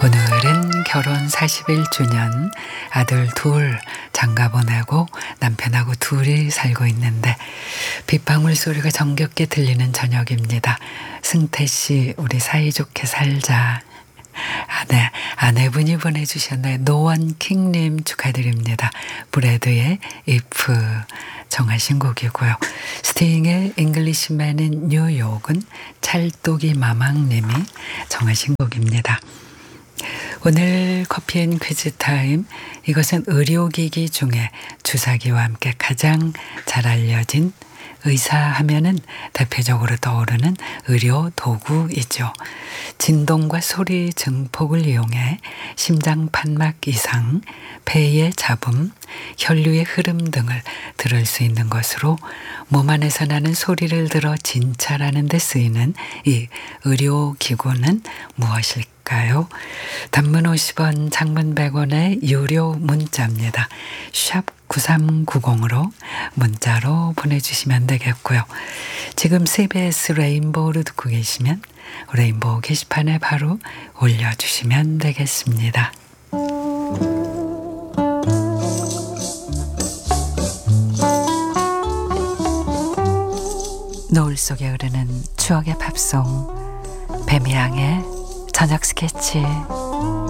오늘은 결혼 41주년 아들 둘 장가 보내고 남편하고 둘이 살고 있는데 빗방울 소리가 정겹게 들리는 저녁입니다. 승태 씨, 우리 사이좋게 살자. 아내분이 보내주셨나요? 노원킹님 축하드립니다. 브래드의 If 정하신 곡이고요. 스팅의 Englishman in New York은 찰떡이 마망님이 정하신 곡입니다. 오늘 커피앤 퀴즈 타임. 이것은 의료기기 중에 주사기와 함께 가장 잘 알려진 의사 하면은 대표적으로 떠오르는 의료 도구이죠. 진동과 소리 증폭을 이용해 심장 판막 이상, 폐의 잡음, 혈류의 흐름 등을 들을 수 있는 것으로 몸 안에서 나는 소리를 들어 진찰하는 데 쓰이는 이 의료기구는 무엇일까요? 단문 50원, 장문 100원의 유료 문자입니다. 샵 9390으로 문자로 보내주시면 되겠고요. 지금 CBS 레인보우를 듣고 계시면 레인보우 게시판에 바로 올려주시면 되겠습니다. 노을 속에 흐르는 추억의 팝송, 배미양의 저녁 스케치.